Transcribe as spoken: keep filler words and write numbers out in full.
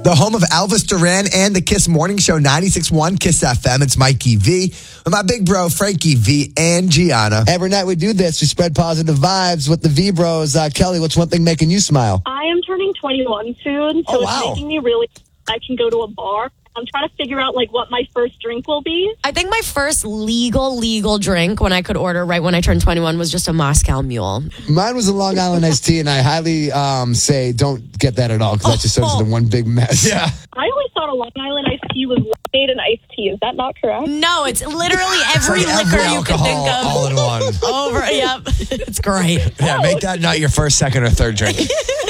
The home of Elvis Duran and the Kiss Morning Show, ninety-six point one Kiss F M. It's Mikey V with my big bro, Frankie V and Gianna. Every night we do this. We spread positive vibes with the V bros. Uh, Kelly, what's one thing making you smile? I am turning twenty-one soon, so Oh, wow. it's making me really. I can go to a bar. I'm trying to figure out like what my first drink will be. I think my first legal, legal drink when I could order right when I turned twenty-one was just a Moscow Mule. Mine was a Long Island iced tea, and I highly um, say don't get that at all because that just turns Oh. into one big mess. Yeah. I always thought a Long Island iced tea was lemonade and iced tea. Is that not correct? No, it's literally every Like liquor every you can alcohol think of. all in one. Over, yep. It's great. Yeah, make that not your first, second, or third drink.